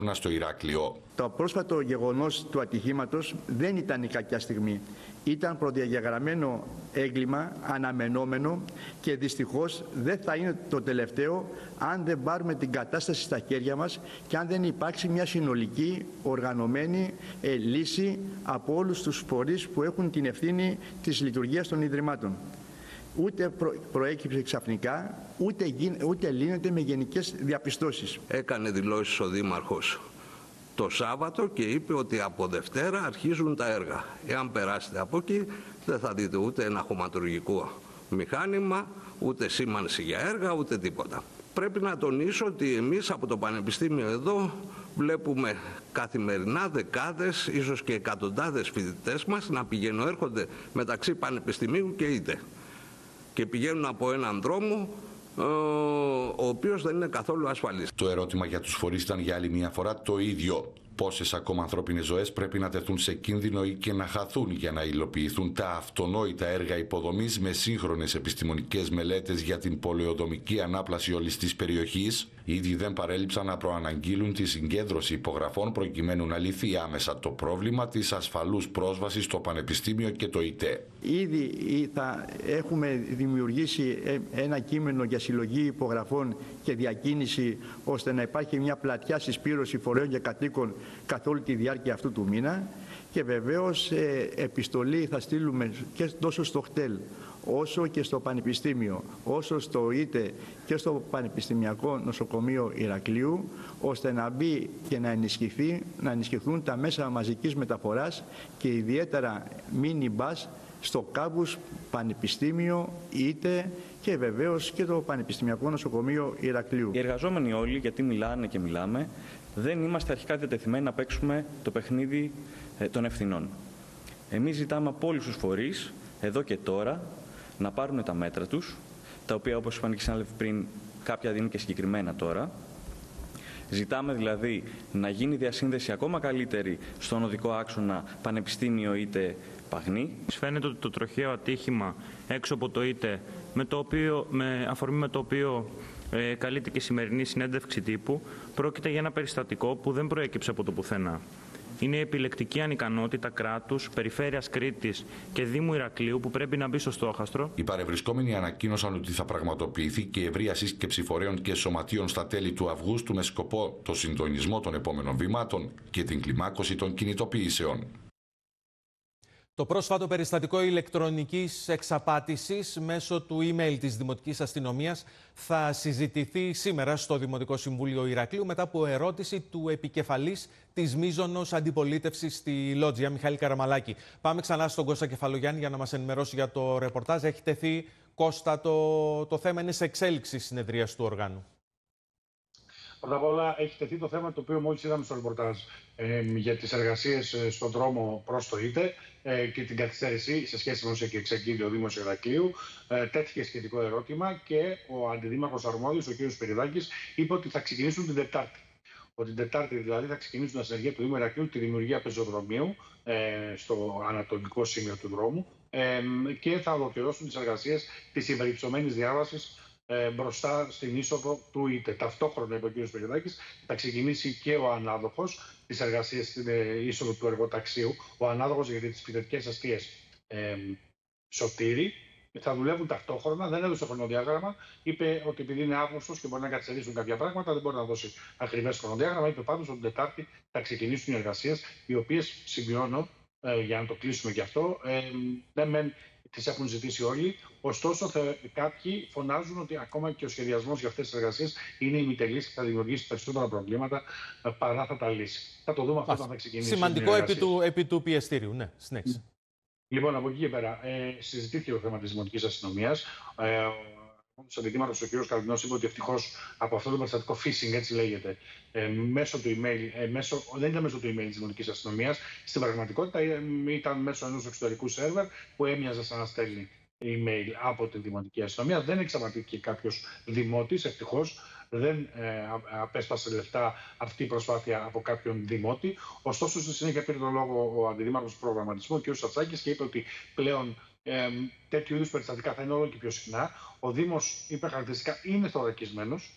στο Ηράκλειο. Το πρόσφατο γεγονός του ατυχήματος δεν ήταν η κακιά στιγμή. Ήταν προδιαγεγραμμένο έγκλημα, αναμενόμενο και δυστυχώς δεν θα είναι το τελευταίο αν δεν πάρουμε την κατάσταση στα χέρια μας και αν δεν υπάρξει μια συνολική, οργανωμένη λύση από όλους τους φορείς που έχουν την ευθύνη της λειτουργίας των Ιδρυμάτων. Ούτε προέκυψε ξαφνικά, ούτε λύνεται με γενικές διαπιστώσεις. Έκανε δηλώσεις ο Δήμαρχος το Σάββατο και είπε ότι από Δευτέρα αρχίζουν τα έργα. Εάν περάσετε από εκεί δεν θα δείτε ούτε ένα χωματουργικό μηχάνημα, ούτε σήμανση για έργα, ούτε τίποτα. Πρέπει να τονίσω ότι εμείς από το Πανεπιστήμιο εδώ βλέπουμε καθημερινά δεκάδες, ίσως και εκατοντάδες φοιτητές μας να πηγαίνουν έρχονται μεταξύ Πανεπιστημίου και ΙΤΕ. Και πηγαίνουν από έναν δρόμο ο οποίος δεν είναι καθόλου ασφαλής. Το ερώτημα για τους φορείς ήταν για άλλη μια φορά το ίδιο. Πόσες ακόμα ανθρώπινες ζωές πρέπει να τεθούν σε κίνδυνο ή και να χαθούν για να υλοποιηθούν τα αυτονόητα έργα υποδομής με σύγχρονες επιστημονικές μελέτες για την πολεοδομική ανάπλαση όλης της περιοχής. Ήδη δεν παρέλειψαν να προαναγγείλουν τη συγκέντρωση υπογραφών προκειμένου να λυθεί άμεσα το πρόβλημα της ασφαλούς πρόσβασης στο Πανεπιστήμιο και το ΙΤΕ. Ήδη θα έχουμε δημιουργήσει ένα κείμενο για συλλογή υπογραφών και διακίνηση ώστε να υπάρχει μια πλατιά συσπήρωση φορέων και κατοίκων καθ' όλη τη διάρκεια αυτού του μήνα και βεβαίως επιστολή θα στείλουμε και τόσο στο ΧΤΕΛ όσο και στο Πανεπιστήμιο, όσο στο ΙΤΕ και στο Πανεπιστημιακό Νοσοκομείο Ηρακλείου, ώστε να μπει και να ενισχυθούν τα μέσα μαζικής μεταφοράς και ιδιαίτερα mini bus στο κάμπους Πανεπιστήμιο, ΙΤΕ και βεβαίως και το Πανεπιστημιακό Νοσοκομείο Ηρακλείου. Οι εργαζόμενοι όλοι, γιατί μιλάνε και μιλάμε, δεν είμαστε αρχικά διατεθειμένοι να παίξουμε το παιχνίδι των ευθυνών. Εμείς ζητάμε από όλους τους φορείς, εδώ και τώρα, να πάρουν τα μέτρα τους, τα οποία όπως είπαν και οι συνάδελφοι πριν, κάποια δίνουν και συγκεκριμένα τώρα. Ζητάμε δηλαδή να γίνει διασύνδεση ακόμα καλύτερη στον οδικό άξονα Πανεπιστήμιο ΙΤΕ Παγνή. Φαίνεται ότι το τροχαίο ατύχημα έξω από το ΙΤΕ, με αφορμή με το οποίο καλείται και η σημερινή συνέντευξη τύπου, πρόκειται για ένα περιστατικό που δεν προέκυψε από το πουθενά. Είναι η επιλεκτική ανικανότητα κράτους, Περιφέρειας Κρήτης και Δήμου Ηρακλείου που πρέπει να μπει στο στόχαστρο. Οι παρευρισκόμενοι ανακοίνωσαν ότι θα πραγματοποιηθεί και ευρεία σύσκεψη φορέων και σωματείων στα τέλη του Αυγούστου με σκοπό το συντονισμό των επόμενων βημάτων και την κλιμάκωση των κινητοποιήσεων. Το πρόσφατο περιστατικό ηλεκτρονικής εξαπάτησης μέσω του email της Δημοτικής Αστυνομίας θα συζητηθεί σήμερα στο Δημοτικό Συμβούλιο Ηρακλείου μετά από ερώτηση του επικεφαλής της μείζωνος αντιπολίτευσης στη Λότζια, Μιχάλη Καραμαλάκη. Πάμε ξανά στον Κώστα Κεφαλογιάννη για να μας ενημερώσει για το ρεπορτάζ. Έχει τεθεί, Κώστα, το θέμα είναι σε εξέλιξη συνεδρίας του οργάνου. Πρώτα απ' όλα έχει τεθεί το θέμα το οποίο μόλις είδαμε στο ρεπορτάζ για τις εργασίες στον δρόμο προς το ΙΤΕ και την καθυστέρηση σε σχέση με όσο έχει εξαγγείλει ο Δήμος Ηρακλείου. Τέθηκε σχετικό ερώτημα και ο Αντιδήμαρχος Αρμόδιος, ο κ. Σπυριδάκης, είπε ότι θα ξεκινήσουν την Τετάρτη. Ότι την Τετάρτη δηλαδή θα ξεκινήσουν τα συνεργεία του Δήμου Ηρακλείου τη δημιουργία πεζοδρομίου στο ανατολικό σημείο του δρόμου και θα ολοκληρώσουν τις εργασίες της υπερυψωμένης διάβασης μπροστά στην είσοδο του ΙΤΕ. Ταυτόχρονα, είπε ο κ. Σπυριδάκης, θα ξεκινήσει και ο ανάδοχος της εργασίας στην είσοδο του εργοταξίου, ο ανάδοχος για τις φοιτητικές αστείες Σωτήρη. Θα δουλεύουν ταυτόχρονα, δεν έδωσε χρονοδιάγραμμα. Είπε ότι επειδή είναι Αύγουστος και μπορεί να καθυστερήσουν κάποια πράγματα, δεν μπορεί να δώσει ακριβές χρονοδιάγραμμα. Είπε πάντως ότι την Τετάρτη θα ξεκινήσουν οι εργασίες, οι οποίες, σημειώνω, για να το κλείσουμε και αυτό, δεν τις έχουν ζητήσει όλοι. Ωστόσο, κάποιοι φωνάζουν ότι ακόμα και ο σχεδιασμός για αυτές τις εργασίες είναι ημιτελής και θα δημιουργήσει περισσότερα προβλήματα παρά θα τα λύσει. Θα το δούμε αυτό όταν θα ξεκινήσει. Σημαντικό επί του πιεστήριου, ναι, συνέχισε. Λοιπόν, από εκεί και πέρα, συζητήθηκε το θέμα της Δημοτικής Αστυνομίας. Ο αντιδήμαρχος, ο κ. Καρδινός, είπε ότι ευτυχώς από αυτό το περιστατικό phishing, έτσι λέγεται, μέσω του email, δεν ήταν μέσω του email της Δημοτικής Αστυνομίας. Στην πραγματικότητα ήταν μέσω ενός εξωτερικού σερβερ που έμοιαζε σαν να στέλνει email από τη Δημοτική Αστυνομία. Δεν εξαπατήθηκε κάποιος δημότης, ευτυχώς. Δεν απέσπασε λεφτά αυτή η προσπάθεια από κάποιον δημότη. Ωστόσο, στη συνέχεια πήρε τον λόγο ο αντιδήμαρχος του προγραμματισμού, ο κ. Σατσάκης, και είπε ότι πλέον τέτοιου είδους περιστατικά θα είναι όλο και πιο συχνά. Ο Δήμος, είπε χαρακτηριστικά, είναι θωρακισμένος